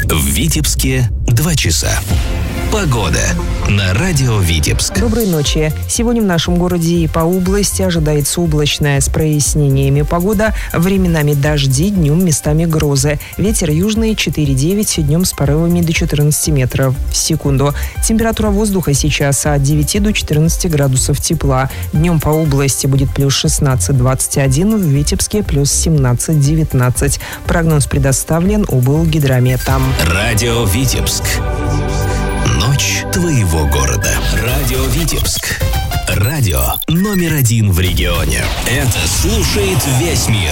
В Витебске 2 часа. Погода на радио Витебск. Доброй ночи. Сегодня в нашем городе и по области ожидается облачная с прояснениями погода. Временами дожди, днем местами грозы. Ветер южный 4-9, днем с порывами до 14 метров в секунду. Температура воздуха сейчас от 9 до 14 градусов тепла. Днем по области будет плюс 16-21, в Витебске плюс 17-19. Прогноз предоставлен облгидрометом. Радио Витебск. Ночь твоего города. Радио Витебск. Радио номер 1 в регионе. Это слушает весь мир.